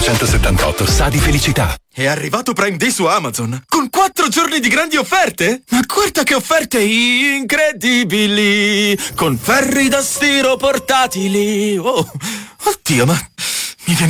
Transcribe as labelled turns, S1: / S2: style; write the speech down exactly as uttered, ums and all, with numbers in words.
S1: novecentosettantotto sa di felicità.
S2: È arrivato Prime Day su Amazon con quattro giorni di grandi offerte? Ma guarda che offerte incredibili! Con ferri da stiro portatili! Oh, oddio, ma mi viene